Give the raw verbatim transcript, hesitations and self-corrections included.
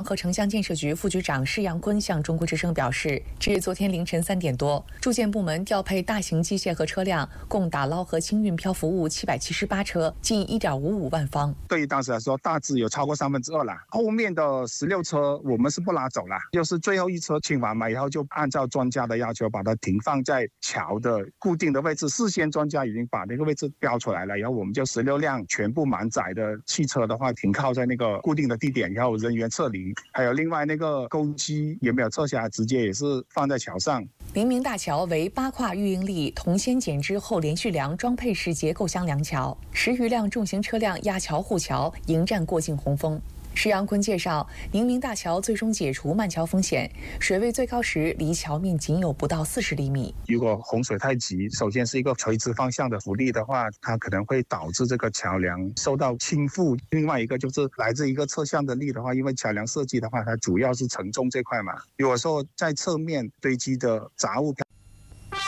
和城乡建设局副局长施阳坤向中国之声表示，至昨天凌晨三点多，住建部门调配大型机械和车辆，共打捞和清运漂浮物七百七十八车，近一点五五万方。 对于当时来说，大致有超过三分之二了。后面的十六车我们是不拿走了，就是最后一车清完嘛以后，就按照专家的要求，把它停放在桥的固定的位置。事先专家已经把那个位置标出来了，然后我们就十六辆全部满载的汽车的话，停靠在那个固定的地点，然后人员撤离。还有另外那个钩机也没有撤下来，直接也是放在桥上。 灵明大桥为八跨预应力铜锨剪枝后连续梁装配式结构箱梁桥，十余辆重型车辆压桥护桥，迎战过境洪峰。施阳坤介绍，宁明大桥最终解除漫桥风险，水位最高时离桥面仅有不到四十厘米。 如果洪水太急，首先是一个垂直方向的浮力的话，它可能会导致这个桥梁受到倾覆。另外一个就是来自一个侧向的力的话，因为桥梁设计的话，它主要是承重这块嘛。如果说在侧面堆积的杂物